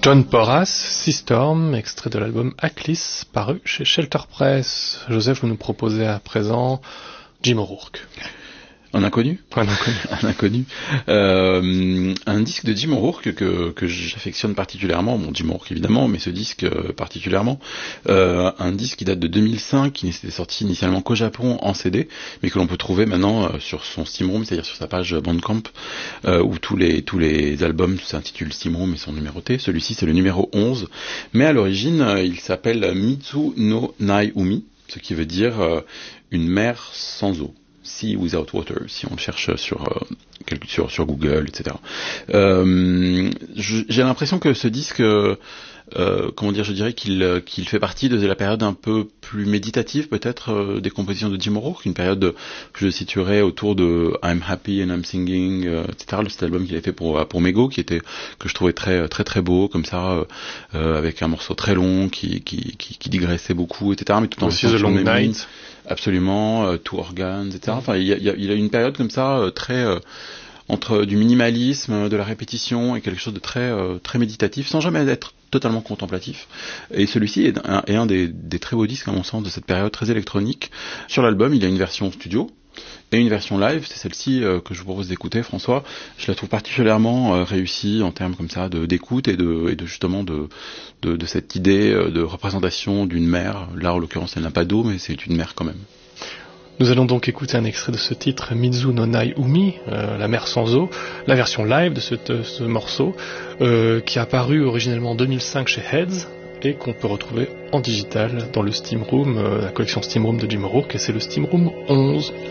John Porras, Sea Storm, extrait de l'album Aklis, paru chez Shelter Press. Joseph, vous nous proposez à présent Jim O'Rourke. Un inconnu. Un inconnu. Un inconnu. Un disque de Jim O'Rourke que j'affectionne particulièrement. Bon, Jim O'Rourke évidemment, mais ce disque particulièrement. Un disque qui date de 2005, qui n'était sorti initialement qu'au Japon en CD, mais que l'on peut trouver maintenant sur son Steamroom, c'est-à-dire sur sa page Bandcamp, où tous les albums s'intitulent Steamroom et sont numérotés. Celui-ci, c'est le numéro 11. Mais à l'origine, il s'appelle Mitsu no Nai Umi, ce qui veut dire une mer sans eau. Sea Without Water, si on le cherche sur Google, etc. J'ai l'impression que ce disque, je dirais qu'il fait partie de la période un peu plus méditative, peut-être, des compositions de Jim O'Rourke, une période que je situerais autour de I'm Happy and I'm Singing, etc. Cet album qu'il a fait pour Mego, que je trouvais très très très beau, comme ça, avec un morceau très long qui digressait beaucoup, etc. Mais tout en aussi The Long Night. Absolument, Two Organs, etc. Enfin, il y a une période comme ça, très entre du minimalisme, de la répétition et quelque chose de très très méditatif, sans jamais être totalement contemplatif. Et celui-ci est un des très beaux disques, à mon sens, de cette période très électronique. Sur l'album, il y a une version studio et une version live. C'est celle-ci que je vous propose d'écouter, François. Je la trouve particulièrement réussie en termes comme ça d'écoute et de justement de cette idée de représentation d'une mer. Là, en l'occurrence, elle n'a pas d'eau, mais c'est une mer quand même. Nous allons donc écouter un extrait de ce titre, Mitsu no Nai Umi, la mer sans eau, la version live de ce morceau, qui a paru originellement en 2005 chez Heads, et qu'on peut retrouver en digital dans le Steamroom, la collection Steamroom de Jim O'Rourke, et c'est le Steamroom 11.